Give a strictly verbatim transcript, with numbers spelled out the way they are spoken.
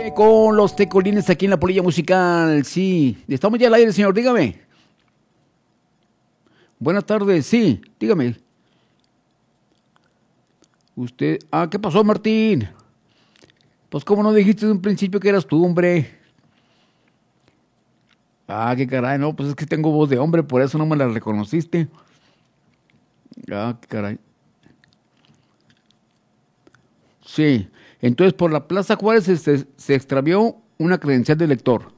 Con los tecolines aquí en la Polilla Musical. Sí, estamos ya al aire, señor, dígame. Buenas tardes, sí, dígame. Usted, ah, ¿qué pasó, Martín? Pues cómo no dijiste de un principio que eras tú, hombre. Ah, qué caray, no, pues es que tengo voz de hombre, por eso no me la reconociste. Ah, qué caray. Sí, entonces por la Plaza Juárez se, se, se extravió una credencial de lector.